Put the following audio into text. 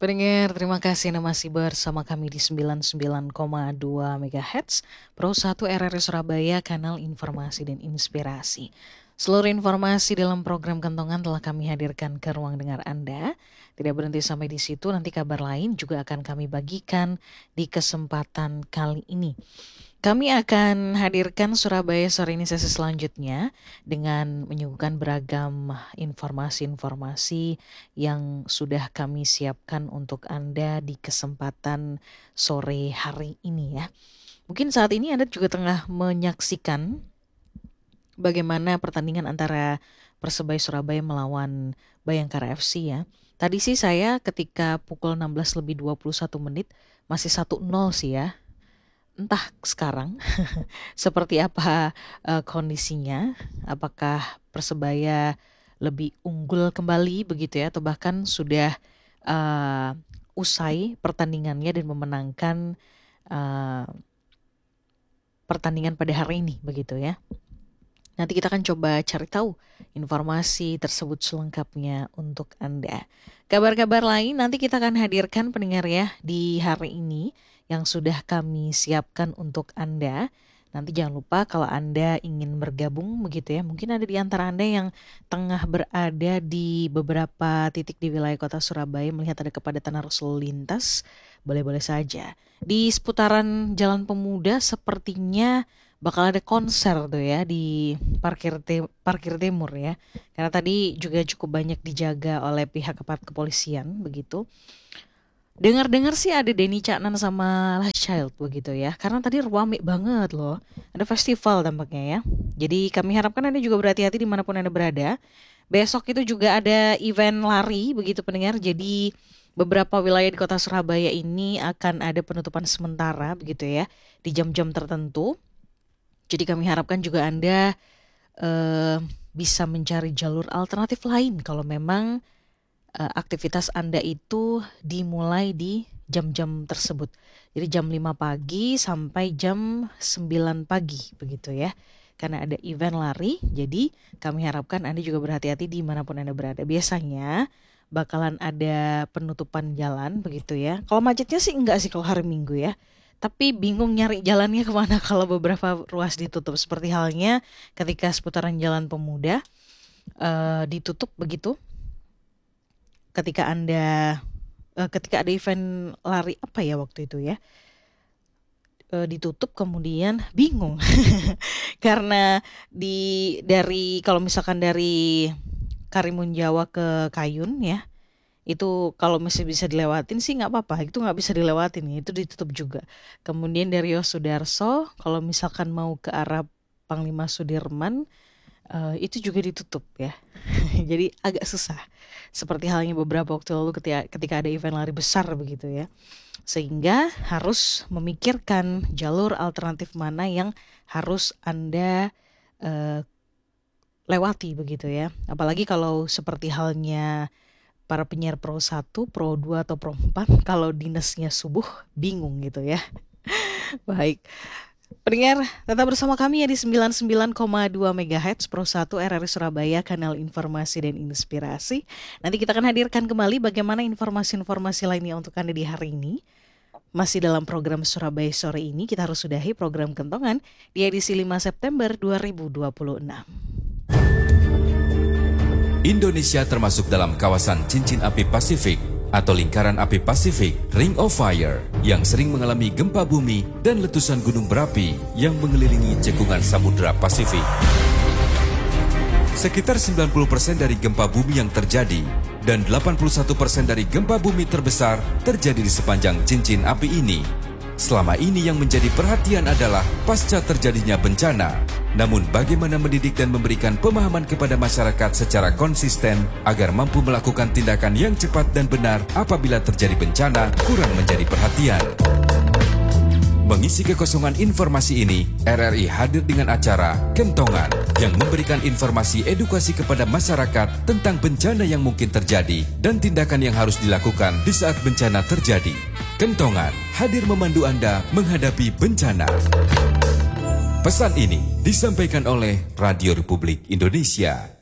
Pendengar, terima kasih Anda masih bersama kami di 99,2 MHz Pro 1 RRI Surabaya, kanal informasi dan inspirasi. Seluruh informasi dalam program Kentongan telah kami hadirkan ke ruang dengar Anda. Tidak berhenti sampai di situ, nanti kabar lain juga akan kami bagikan di kesempatan kali ini. Kami akan hadirkan Surabaya sore ini sesi selanjutnya dengan menyuguhkan beragam informasi-informasi yang sudah kami siapkan untuk Anda di kesempatan sore hari ini ya. Mungkin saat ini Anda juga tengah menyaksikan bagaimana pertandingan antara Persebaya Surabaya melawan Bayangkara FC ya. Tadi sih saya ketika pukul 16:21 masih 1-0 sih ya. Entah sekarang seperti apa kondisinya, apakah Persebaya lebih unggul kembali begitu ya, atau bahkan sudah usai pertandingannya dan memenangkan pertandingan pada hari ini begitu ya. Nanti kita akan coba cari tahu informasi tersebut selengkapnya untuk Anda. Kabar-kabar lain nanti kita akan hadirkan pendengar ya di hari ini yang sudah kami siapkan untuk Anda. Nanti jangan lupa kalau Anda ingin bergabung begitu ya. Mungkin ada di antara Anda yang tengah berada di beberapa titik di wilayah kota Surabaya melihat ada kepadatan arus lalu lintas. Boleh-boleh saja. Di seputaran Jalan Pemuda sepertinya bakal ada konser tuh ya di parkir timur ya. Karena tadi juga cukup banyak dijaga oleh pihak aparat kepolisian begitu. Dengar-dengar sih ada Denny Caknan sama Last Child begitu ya. Karena tadi rame banget loh. Ada festival tampaknya ya. Jadi kami harapkan Anda juga berhati-hati dimanapun Anda berada. Besok itu juga ada event lari begitu pendengar. Jadi beberapa wilayah di kota Surabaya ini akan ada penutupan sementara begitu ya. Di jam-jam tertentu. Jadi kami harapkan juga Anda bisa mencari jalur alternatif lain kalau memang aktivitas Anda itu dimulai di jam-jam tersebut. Jadi jam 5 pagi sampai jam 9 pagi begitu ya. Karena ada event lari, jadi kami harapkan Anda juga berhati-hati dimanapun Anda berada. Biasanya bakalan ada penutupan jalan begitu ya. Kalau macetnya sih enggak sih kalau hari Minggu ya. Tapi bingung nyari jalannya kemana kalau beberapa ruas ditutup. Seperti halnya ketika seputaran Jalan Pemuda ditutup begitu. Ketika ada event lari apa ya waktu itu ya, ditutup kemudian bingung karena dari kalau misalkan dari Karimun Jawa ke Kayun ya, itu kalau masih bisa dilewatin sih nggak apa-apa, itu nggak bisa dilewatin ya, itu ditutup juga. Kemudian dari Yosudarso kalau misalkan mau ke arah Panglima Sudirman itu juga ditutup ya. Jadi agak susah. Seperti halnya beberapa waktu lalu ketika ada event lari besar begitu ya. Sehingga harus memikirkan jalur alternatif mana yang harus Anda lewati begitu ya. Apalagi kalau seperti halnya para penyiar Pro 1, Pro 2 atau Pro 4 kalau dinasnya subuh bingung gitu ya. Baik. Pendengar, tetap bersama kami ya di 99,2 MHz Pro 1 RRI Surabaya, kanal informasi dan inspirasi. Nanti kita akan hadirkan kembali bagaimana informasi-informasi lainnya untuk Anda di hari ini. Masih dalam program Surabaya sore ini, kita harus sudahi program Kentongan di edisi 5 September 2026. Indonesia termasuk dalam kawasan cincin api Pasifik atau lingkaran api Pasifik, Ring of Fire, yang sering mengalami gempa bumi dan letusan gunung berapi yang mengelilingi cekungan Samudra Pasifik. Sekitar 90% dari gempa bumi yang terjadi dan 81% dari gempa bumi terbesar terjadi di sepanjang cincin api ini. Selama ini yang menjadi perhatian adalah pasca terjadinya bencana. Namun bagaimana mendidik dan memberikan pemahaman kepada masyarakat secara konsisten agar mampu melakukan tindakan yang cepat dan benar apabila terjadi bencana kurang menjadi perhatian. Mengisi kekosongan informasi ini, RRI hadir dengan acara Kentongan yang memberikan informasi edukasi kepada masyarakat tentang bencana yang mungkin terjadi dan tindakan yang harus dilakukan di saat bencana terjadi. Kentongan hadir memandu Anda menghadapi bencana. Pesan ini disampaikan oleh Radio Republik Indonesia.